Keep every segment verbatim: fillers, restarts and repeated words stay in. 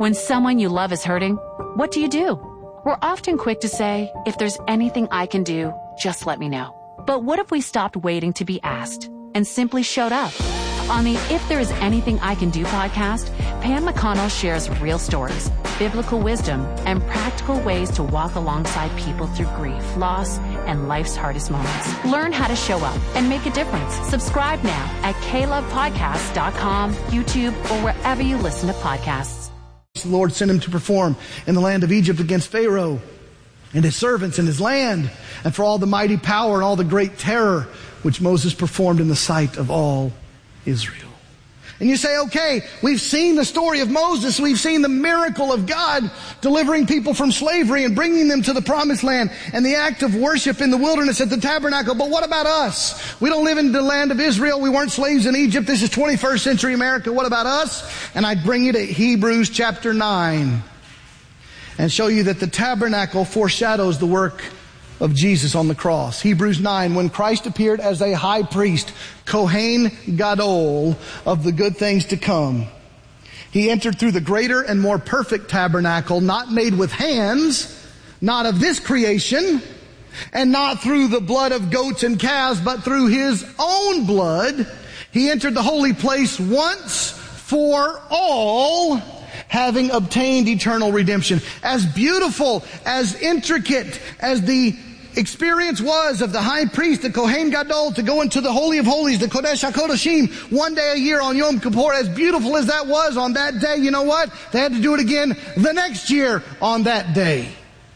When someone you love is hurting, what do you do? We're often quick to say, if there's anything I can do, just let me know. But what if we stopped waiting to be asked and simply showed up? On the If There Is Anything I Can Do podcast, Pam McConnell shares real stories, biblical wisdom, and practical ways to walk alongside people through grief, loss, and life's hardest moments. Learn how to show up and make a difference. Subscribe now at k love podcast dot com, YouTube, or wherever you listen to podcasts. The Lord sent him to perform in the land of Egypt against Pharaoh and his servants and his land, and for all the mighty power and all the great terror which Moses performed in the sight of all Israel. And you say, okay, we've seen the story of Moses. We've seen the miracle of God delivering people from slavery and bringing them to the promised land and the act of worship in the wilderness at the tabernacle. But what about us? We don't live in the land of Israel. We weren't slaves in Egypt. This is twenty-first century America. What about us? And I'd bring you to Hebrews chapter nine and show you that the tabernacle foreshadows the work of Jesus on the cross. Hebrews nine, when Christ appeared as a high priest, Kohen Gadol, of the good things to come, he entered through the greater and more perfect tabernacle, not made with hands, not of this creation, and not through the blood of goats and calves, but through his own blood. He entered the holy place once for all, having obtained eternal redemption. As beautiful, as intricate as the experience was of the high priest, the Kohen Gadol, to go into the Holy of Holies, the Kodesh HaKodashim, one day a year on Yom Kippur, as beautiful as that was on that day, you know what? They had to do it again the next year on that day.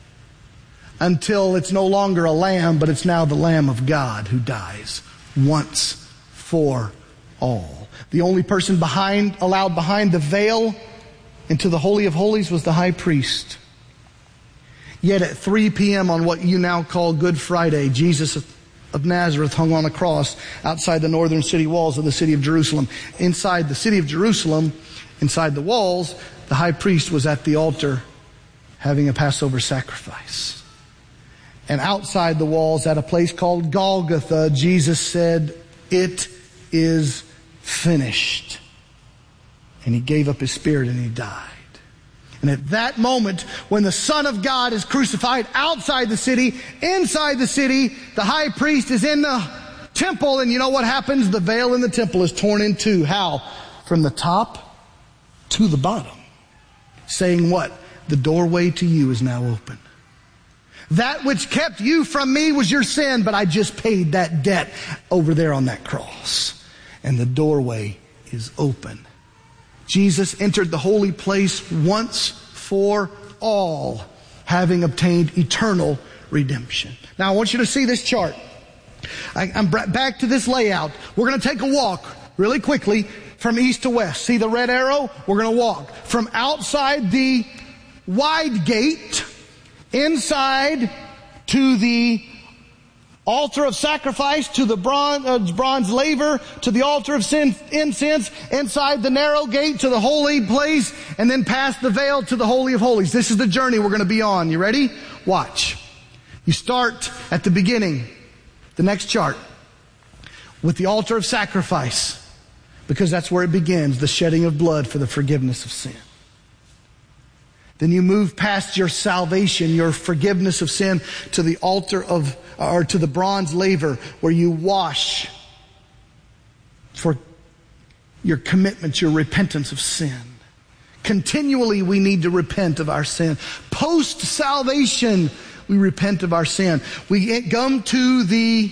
Until it's no longer a lamb, but it's now the Lamb of God who dies once for all. The only person behind, allowed behind the veil into the Holy of Holies was the high priest. Yet at three p.m. on what you now call Good Friday, Jesus of Nazareth hung on a cross outside the northern city walls of the city of Jerusalem. Inside the city of Jerusalem, inside the walls, the high priest was at the altar having a Passover sacrifice. And outside the walls, at a place called Golgotha, Jesus said, "It is finished." And he gave up his spirit and he died. And at that moment, when the Son of God is crucified outside the city, inside the city, the high priest is in the temple, and you know what happens? The veil in the temple is torn in two. How? From the top to the bottom. Saying what? The doorway to you is now open. That which kept you from me was your sin, but I just paid that debt over there on that cross. And the doorway is open. Jesus entered the holy place once for all, having obtained eternal redemption. Now I want you to see this chart. I, I'm back to this layout. We're going to take a walk really quickly from east to west. See the red arrow? We're going to walk from outside the wide gate inside to the altar of sacrifice, to the bronze, uh, bronze laver, to the altar of sin, incense, inside the narrow gate to the holy place, and then past the veil to the Holy of Holies. This is the journey we're going to be on. You ready? Watch. You start at the beginning, the next chart, with the altar of sacrifice, because that's where it begins, the shedding of blood for the forgiveness of sin. Then you move past your salvation, your forgiveness of sin, to the altar of, or to the bronze laver, where you wash for your commitment, your repentance of sin. Continually we need to repent of our sin. Post-salvation, we repent of our sin. We come to the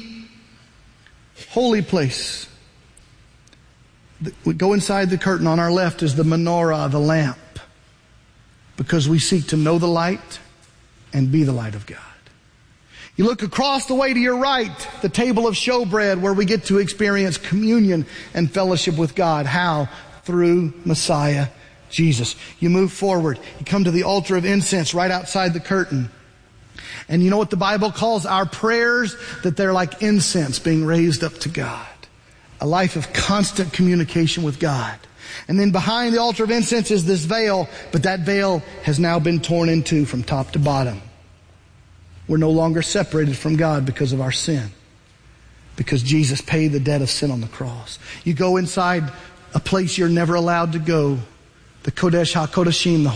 holy place. We go inside the curtain. On our left is the menorah, the lamp, because we seek to know the light and be the light of God. You look across the way to your right, the table of showbread, where we get to experience communion and fellowship with God. How? Through Messiah Jesus. You move forward. You come to the altar of incense right outside the curtain. And you know what the Bible calls our prayers? That they're like incense being raised up to God. A life of constant communication with God. And then behind the altar of incense is this veil, but that veil has now been torn in two from top to bottom. We're no longer separated from God because of our sin, because Jesus paid the debt of sin on the cross. You go inside a place you're never allowed to go, the Kodesh HaKodashim, the